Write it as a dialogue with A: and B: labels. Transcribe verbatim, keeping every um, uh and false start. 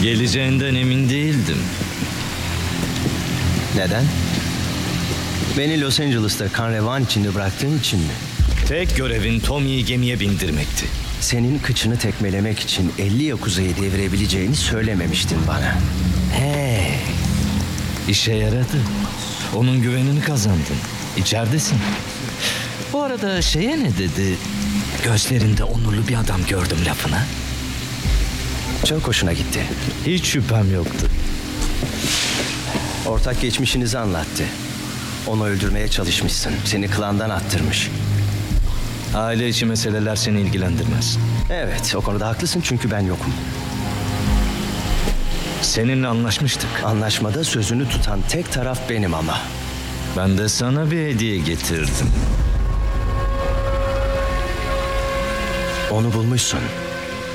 A: Geleceğinden emin değildim.
B: Neden? Beni Los Angeles'ta kan revan içinde bıraktığın için mi?
A: Tek görevin Tommy'yi gemiye bindirmekti.
B: Senin kıçını tekmelemek için elli yakuzayı devirebileceğini söylememiştin bana.
A: Hey, işe yaradı. Onun güvenini kazandın. İçeridesin. Bu arada şeye ne dedi? Gözlerinde onurlu bir adam gördüm lafına.
B: Çok hoşuna gitti.
A: Hiç şüphem yoktu.
B: Ortak geçmişinizi anlattı. Onu öldürmeye çalışmışsın. Seni klandan attırmış.
A: Aile içi meseleler seni ilgilendirmez.
B: Evet, o konuda haklısın çünkü ben yokum.
A: Seninle anlaşmıştık.
B: Anlaşmada sözünü tutan tek taraf benim ama.
A: Ben de sana bir hediye getirdim.
B: Onu bulmuşsun.